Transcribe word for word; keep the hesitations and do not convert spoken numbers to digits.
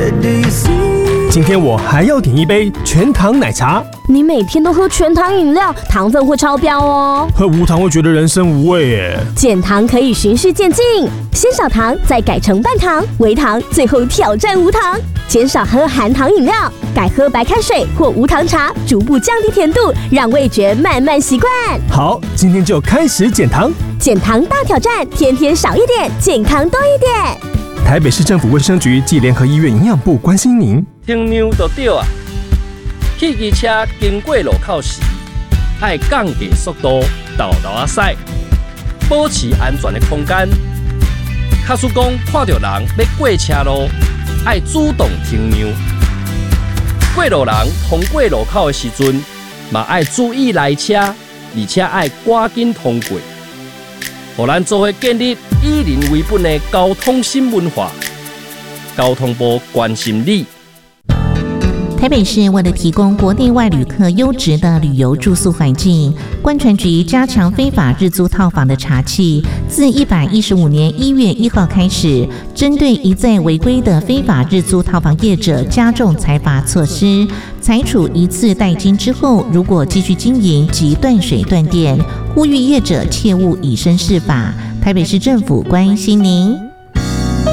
今天我还要点一杯全糖奶茶。 你每天都喝全糖饮料，糖分会超标哦。 喝无糖会觉得人生无味耶。 减糖可以循序渐进，先少糖，再改成半糖、微糖，最后挑战无糖。减少喝含糖饮料，改喝白开水或无糖茶，逐步降低甜度，让味觉慢慢习惯。 好，今天就开始减糖。 减糖大挑战，天天少一点，健康多一点。 台北市政府卫生局暨联合医院营养部关心您。 停牛就对啊！汽机车经过路口时，爱降低速度，豆豆仔驶，保持安全的空间。假使讲看到人要过车路，爱主动停牛。过路人通过路口的时阵，嘛爱注意来车，而且爱赶紧通过。互咱做伙建立以人为本的交通新文化。交通部关心你。 台北市为了提供国内外旅客优质的旅游住宿环境，观传局加强非法日租套房的查缉。自一百一十五年一月一号开始，针对一再违规的非法日租套房业者，加重裁罚措施，裁处一次代金之后，如果继续经营，即断水断电。呼吁业者切勿以身试法。台北市政府关心您。